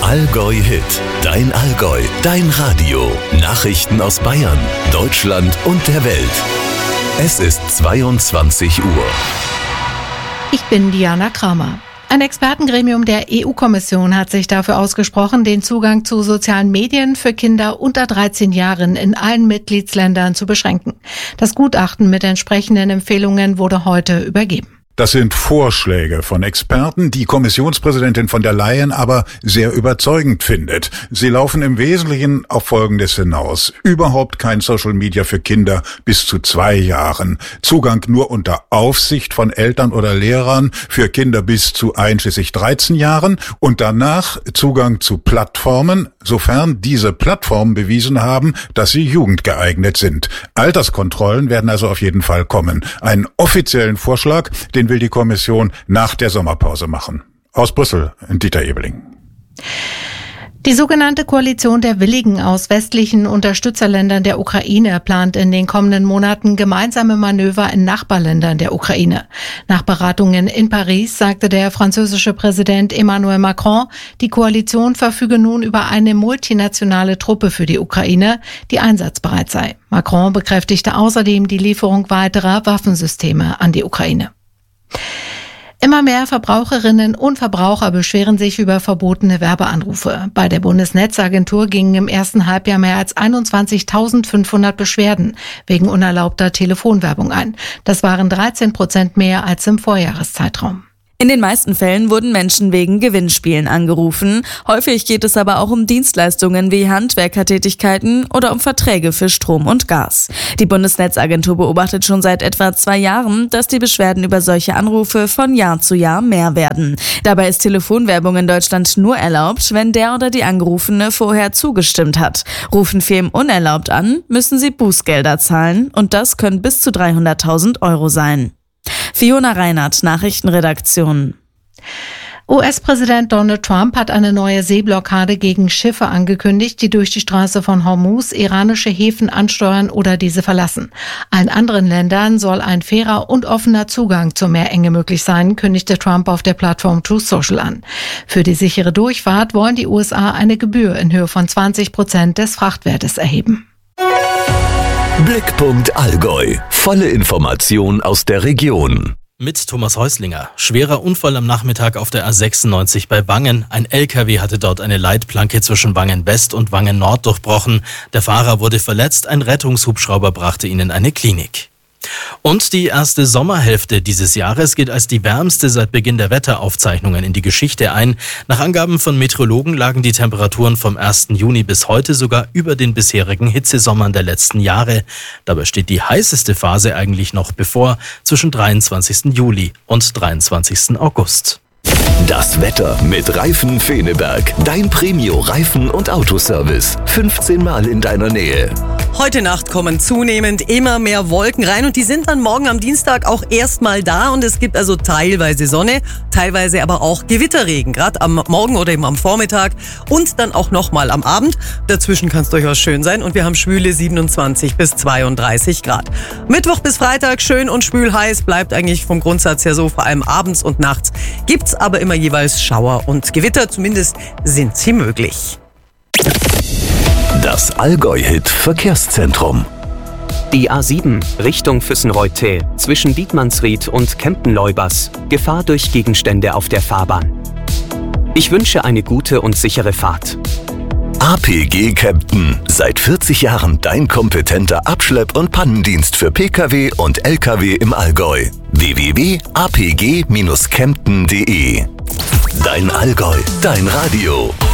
Allgäu Hit, dein Allgäu, dein Radio. Nachrichten aus Bayern, Deutschland und der Welt. Es ist 22 Uhr. Ich bin Diana Kramer. Ein Expertengremium der EU-Kommission hat sich dafür ausgesprochen, den Zugang zu sozialen Medien für Kinder unter 13 Jahren in allen Mitgliedsländern zu beschränken. Das Gutachten mit entsprechenden Empfehlungen wurde heute übergeben. Das sind Vorschläge von Experten, die Kommissionspräsidentin von der Leyen aber sehr überzeugend findet. Sie laufen im Wesentlichen auf Folgendes hinaus. Überhaupt kein Social Media für Kinder bis zu 2 Jahren. Zugang nur unter Aufsicht von Eltern oder Lehrern für Kinder bis zu einschließlich 13 Jahren. Und danach Zugang zu Plattformen, sofern diese Plattformen bewiesen haben, dass sie jugendgeeignet sind. Alterskontrollen werden also auf jeden Fall kommen. Einen offiziellen Vorschlag, den will die Kommission nach der Sommerpause machen. Aus Brüssel, Dieter Ebeling. Die sogenannte Koalition der Willigen aus westlichen Unterstützerländern der Ukraine plant in den kommenden Monaten gemeinsame Manöver in Nachbarländern der Ukraine. Nach Beratungen in Paris sagte der französische Präsident Emmanuel Macron, die Koalition verfüge nun über eine multinationale Truppe für die Ukraine, die einsatzbereit sei. Macron bekräftigte außerdem die Lieferung weiterer Waffensysteme an die Ukraine. Immer mehr Verbraucherinnen und Verbraucher beschweren sich über verbotene Werbeanrufe. Bei der Bundesnetzagentur gingen im ersten Halbjahr mehr als 21.500 Beschwerden wegen unerlaubter Telefonwerbung ein. Das waren 13% mehr als im Vorjahreszeitraum. In den meisten Fällen wurden Menschen wegen Gewinnspielen angerufen. Häufig geht es aber auch um Dienstleistungen wie Handwerkertätigkeiten oder um Verträge für Strom und Gas. Die Bundesnetzagentur beobachtet schon seit etwa 2 Jahren, dass die Beschwerden über solche Anrufe von Jahr zu Jahr mehr werden. Dabei ist Telefonwerbung in Deutschland nur erlaubt, wenn der oder die Angerufene vorher zugestimmt hat. Rufen Firmen unerlaubt an, müssen sie Bußgelder zahlen und das können bis zu 300.000 Euro sein. Fiona Reinhardt, Nachrichtenredaktion. US-Präsident Donald Trump hat eine neue Seeblockade gegen Schiffe angekündigt, die durch die Straße von Hormuz iranische Häfen ansteuern oder diese verlassen. Allen anderen Ländern soll ein fairer und offener Zugang zur Meerenge möglich sein, kündigte Trump auf der Plattform Truth Social an. Für die sichere Durchfahrt wollen die USA eine Gebühr in Höhe von 20% des Frachtwertes erheben. Blickpunkt Allgäu. Volle Information aus der Region. Mit Thomas Häuslinger. Schwerer Unfall am Nachmittag auf der A96 bei Wangen. Ein LKW hatte dort eine Leitplanke zwischen Wangen West und Wangen Nord durchbrochen. Der Fahrer wurde verletzt. Ein Rettungshubschrauber brachte ihn in eine Klinik. Und die erste Sommerhälfte dieses Jahres geht als die wärmste seit Beginn der Wetteraufzeichnungen in die Geschichte ein. Nach Angaben von Meteorologen lagen die Temperaturen vom 1. Juni bis heute sogar über den bisherigen Hitzesommern der letzten Jahre. Dabei steht die heißeste Phase eigentlich noch bevor, zwischen 23. Juli und 23. August. Das Wetter mit Reifen Feneberg. Dein Premio-Reifen- und Autoservice. 15 Mal in deiner Nähe. Heute Nacht kommen zunehmend immer mehr Wolken rein und die sind dann morgen am Dienstag auch erstmal da und es gibt also teilweise Sonne, teilweise aber auch Gewitterregen, gerade am Morgen oder eben am Vormittag und dann auch nochmal am Abend. Dazwischen kann es durchaus schön sein und wir haben schwüle 27 bis 32 Grad. Mittwoch bis Freitag schön und schwül heiß, bleibt eigentlich vom Grundsatz her so, vor allem abends und nachts gibt's aber immer jeweils Schauer und Gewitter, zumindest sind sie möglich. Das Allgäu-Hit Verkehrszentrum. Die A7 Richtung Füssenreuth zwischen Dietmannsried und Kempen-Leubers. Gefahr durch Gegenstände auf der Fahrbahn. Ich wünsche eine gute und sichere Fahrt. APG Kempten. Seit 40 Jahren dein kompetenter Abschlepp- und Pannendienst für Pkw und Lkw im Allgäu. www.apg-kempten.de. Dein Allgäu, dein Radio.